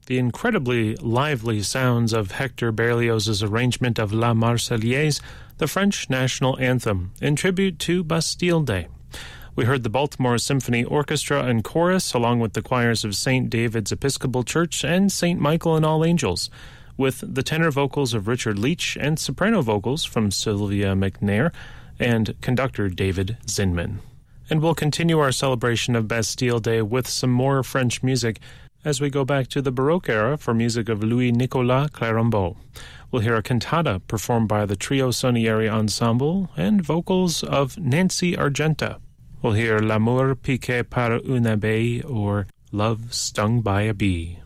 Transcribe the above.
the incredibly lively sounds of Hector Berlioz's arrangement of La Marseillaise, the French national anthem, in tribute to Bastille Day. We heard the Baltimore Symphony Orchestra and Chorus, along with the choirs of St. David's Episcopal Church and St. Michael and All Angels, with the tenor vocals of Richard Leach and soprano vocals from Sylvia McNair and conductor David Zinman. And we'll continue our celebration of Bastille Day with some more French music as we go back to the Baroque era for music of Louis-Nicolas Clérambault. We'll hear a cantata performed by the Trio Sonieri Ensemble and vocals of Nancy Argenta. We'll hear L'amour piqué par une abeille, or Love Stung by a Bee.